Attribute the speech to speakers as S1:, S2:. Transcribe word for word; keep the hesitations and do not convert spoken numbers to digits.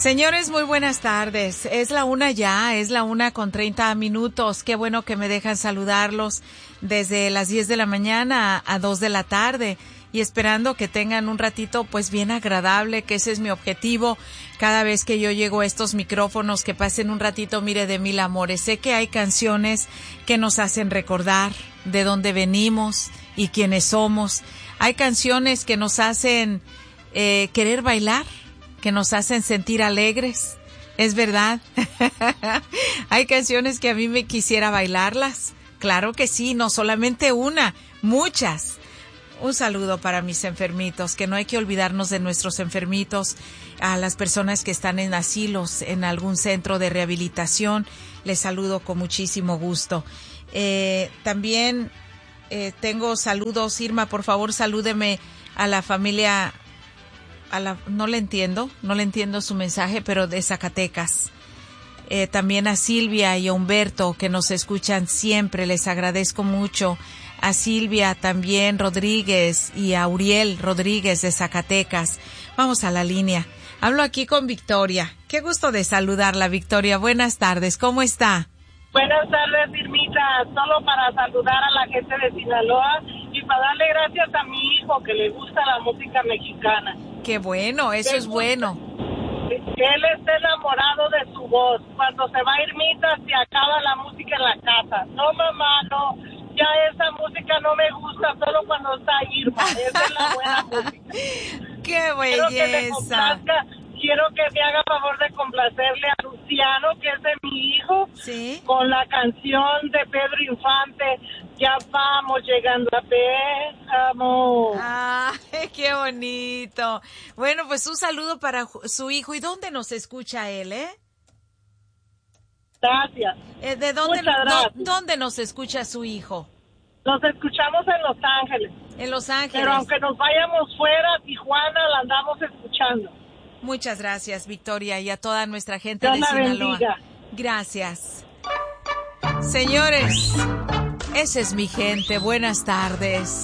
S1: Señores, muy buenas tardes. Es la una ya, es la una con treinta minutos. Qué bueno que me dejan saludarlos desde las diez de la mañana a dos de la tarde y esperando que tengan un ratito pues bien agradable, que ese es mi objetivo cada vez que yo llego a estos micrófonos, que pasen un ratito, mire, de mil amores. Sé que hay canciones que nos hacen recordar de dónde venimos y quiénes somos. Hay canciones que nos hacen eh, querer bailar, que nos hacen sentir alegres, es verdad. Hay canciones que a mí me quisiera bailarlas, claro que sí, no solamente una, muchas. Un saludo para mis enfermitos, que no hay que olvidarnos de nuestros enfermitos, a las personas que están en asilos, en algún centro de rehabilitación, les saludo con muchísimo gusto. Eh, también eh, tengo saludos, Irma, por favor salúdeme a la familia. A la, no le entiendo, no le entiendo su mensaje, pero de Zacatecas. Eh, también a Silvia y a Humberto, que nos escuchan siempre, les agradezco mucho. A Silvia también Rodríguez y a Uriel Rodríguez de Zacatecas. Vamos a la línea. Hablo aquí con Victoria. Qué gusto de saludarla, Victoria. Buenas tardes, ¿cómo está?
S2: Buenas tardes, Irmita. Solo para saludar a la gente de Sinaloa y para darle gracias a mi hijo que le gusta la música mexicana.
S1: Qué bueno, eso es bueno.
S2: Él está enamorado de su voz. Cuando se va Irmita, se acaba la música en la casa. No, mamá, no. Ya esa música no me gusta, solo cuando está Irma. Esa es la buena música.
S1: ¡Qué
S2: belleza! Quiero que me complazca, quiero que me haga favor de complacerle a Luciano, que es de mi hijo,
S1: ¿sí?,
S2: con la canción de Pedro Infante, Ya vamos llegando a Péjamo.
S1: ¡Ay, qué bonito! Bueno, pues un saludo para su hijo. ¿Y dónde nos escucha él, eh?
S2: Gracias.
S1: Eh, ¿De dónde,
S2: Muchas gracias.
S1: no, dónde nos escucha su hijo?
S2: Nos escuchamos en Los Ángeles.
S1: En Los Ángeles.
S2: Pero aunque nos vayamos fuera, Tijuana la andamos escuchando.
S1: Muchas gracias, Victoria, y a toda nuestra gente
S2: Dios
S1: de
S2: la
S1: Sinaloa.
S2: bendiga.
S1: Gracias. Señores, esa es mi gente. Buenas tardes.